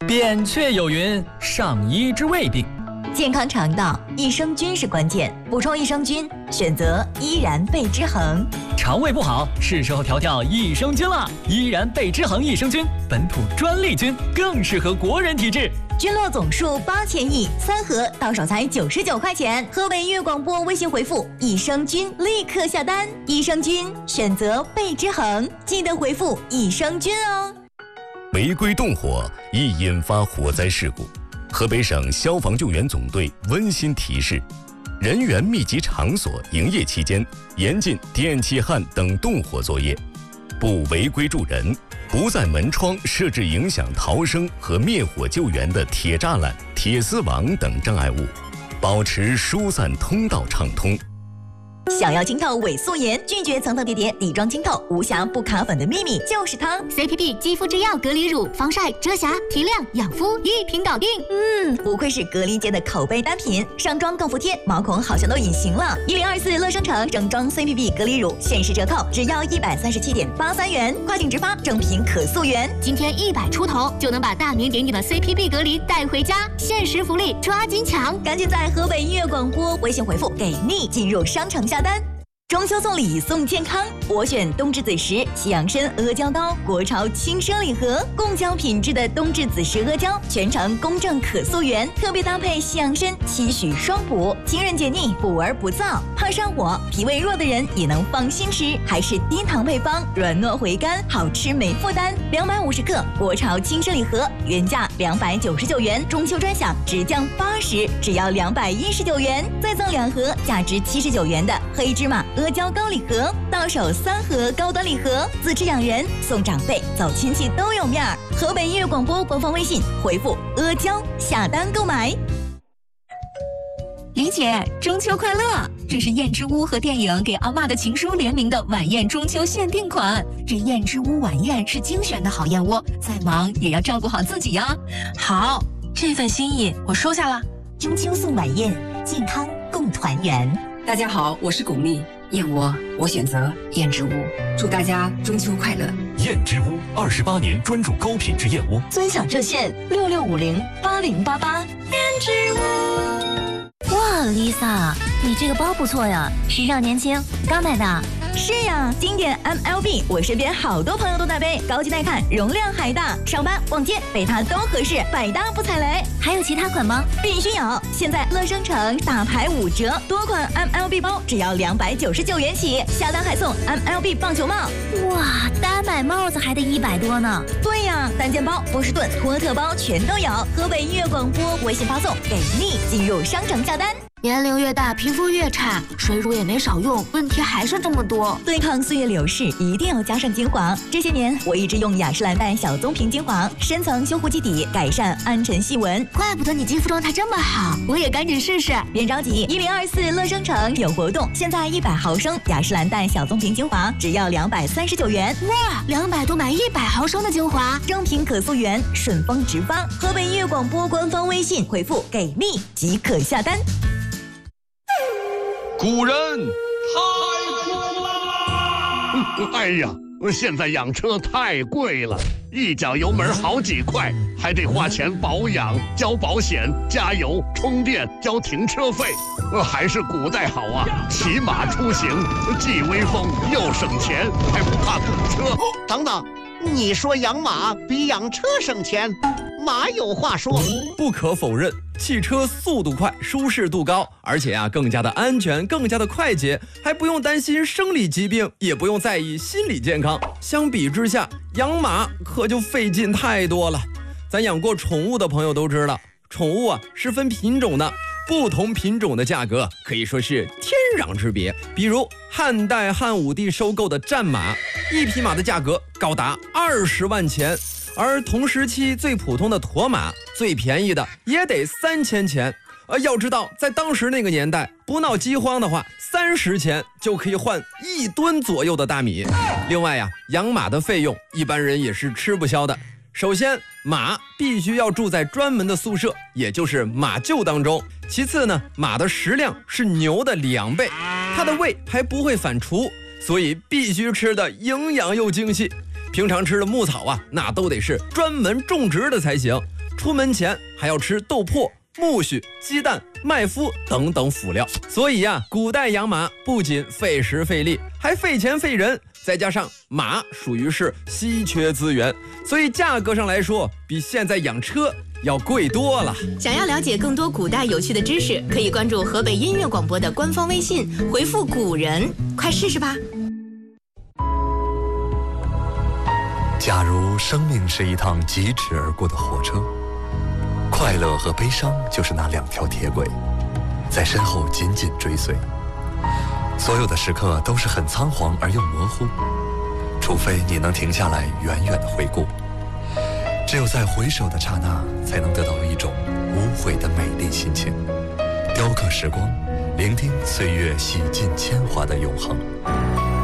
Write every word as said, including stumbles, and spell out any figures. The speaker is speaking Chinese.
扁鹊有云：上医之未病。 健康肠道，益生菌是关键。补充益生菌，选择依然贝之恒。 肠胃不好，是时候调调益生菌了。依然贝之恒益生菌，本土专利菌，更适合国人体质。 菌落总数八千亿，三盒到手才九十九块钱。河北粤广播微信回复益生菌，立刻下单。益生菌选择贝之恒，记得回复益生菌哦。 违规动火易引发火灾事故。河北省消防救援总队温馨提示：人员密集场所营业期间，严禁电气焊等动火作业，不违规助人，不在门窗设置影响逃生和灭火救援的铁栅栏、铁丝网等障碍物，保持疏散通道畅通。 想要清透伪素颜，拒绝层层叠叠底妆清透，无瑕不卡粉的秘密就是它 C P P 肌肤之钥隔离乳，防晒、遮瑕、提亮、养肤一瓶搞定。 嗯，不愧是隔离界的口碑单品，上妆更服帖，毛孔好像都隐形了。一零二四乐生城整装 C P P 隔离乳限时折扣，只要一百三十七点八三元，跨境直发，正品可溯源。 今天一百出头就能把大名鼎鼎的 C P P 隔离带回家，限时福利抓紧抢！ 赶紧在河北粤广播微信回复给力进入商城下单。中秋送礼送健康，我选冬至子时西洋参阿胶糕国潮轻奢礼盒，贡胶品质的冬至子时阿胶，全程公正可溯源，特别搭配西洋参，期许双补，清润解腻，补而不燥，怕上火、脾胃弱的人也能放心吃，还是低糖配方，软糯回甘，好吃没负担。两百五十克国潮轻奢礼盒，原价两百九十九元，中秋专享直降八十，只要两百一十九元，再赠两盒价值七十九元的黑芝麻阿胶糕礼盒，到手三盒高端礼盒，自吃养人，送长辈，走亲戚都有面儿。河北粤广播官方微信回复阿胶下单购买。 李姐，中秋快乐！这是燕之屋和电影给阿嬷的情书联名的晚宴中秋限定款。这燕之屋晚宴是精选的好燕窝，再忙也要照顾好自己呀。 好，这份心意我收下了。 中秋送晚宴，健康共团圆。 大家好，我是巩俐。燕窝，我选择燕之屋。祝大家中秋快乐！ 燕之屋二十八年专注高品质燕窝， 尊享热线六六五零八零八八。 燕之屋。 哇 ，Lisa， 你这个包不错呀，时尚年轻，刚买的。 是呀，经典 M L B， 我身边好多朋友都在背，高级耐看，容量还大，上班逛街背它都合适，百搭不踩雷。 还有其他款吗？ 必须有！现在乐生城大牌五折，多款 M L B 包只要两百九十九元起，下单还送 M L B 棒球帽。 哇，单买帽子还得一百多呢。 对呀，单肩包、波士顿、托特包全都有。河北粤广播微信发送给力，进入商城下单。 年龄越大，皮肤越差，水乳也没少用，问题还是这么多。 对抗岁月流逝，一定要加上精华。这些年，我一直用雅诗兰黛小棕瓶精华，深层修护基底，改善暗沉细纹。 怪不得你肌肤状态这么好，我也赶紧试试。 别着急，一零二四乐生城有活动，现在一百毫升雅诗兰黛小棕瓶精华只要两百三十九元。 哇，两百多买一百毫升的精华， 正品可溯源，顺丰直发。河北粤广播官方微信回复给力即可下单。 古人太苦了。哎呀，现在养车太贵了，一脚油门好几块，还得花钱保养、交保险、加油、充电、交停车费。还是古代好啊，骑马出行，既威风又省钱，还不怕堵车。 等等，你说养马比养车省钱？马有话说。 不可否认，汽车速度快，舒适度高，而且啊更加的安全，更加的快捷，还不用担心生理疾病，也不用在意心理健康。相比之下，养马可就费劲太多了。咱养过宠物的朋友都知道，宠物啊是分品种的，不同品种的价格可以说是天壤之别。比如汉代汉武帝收购的战马，一匹马的价格高达二十万钱。而同时期最普通的驼马，最便宜的也得三千钱。呃，要知道，在当时那个年代，不闹饥荒的话，三十钱就可以换一吨左右的大米。另外呀，养马的费用，一般人也是吃不消的。首先，马必须要住在专门的宿舍，也就是马厩当中。其次呢，马的食量是牛的两倍，它的胃还不会反刍，所以必须吃的营养又精细。平常吃的牧草啊，那都得是专门种植的才行。 出门前还要吃豆粕、苜蓿、鸡蛋、麦麸等等辅料。所以呀，古代养马不仅费时费力，还费钱费人，再加上马属于是稀缺资源，所以价格上来说比现在养车要贵多了。 想要了解更多古代有趣的知识，可以关注河北音乐广播的官方微信，回复古人，快试试吧。 假如生命是一趟疾驰而过的火车，快乐和悲伤就是那两条铁轨，在身后紧紧追随。所有的时刻都是很仓皇而又模糊，除非你能停下来远远的回顾。只有在回首的刹那，才能得到一种无悔的美丽心情，雕刻时光，聆听岁月洗尽铅华的永恒。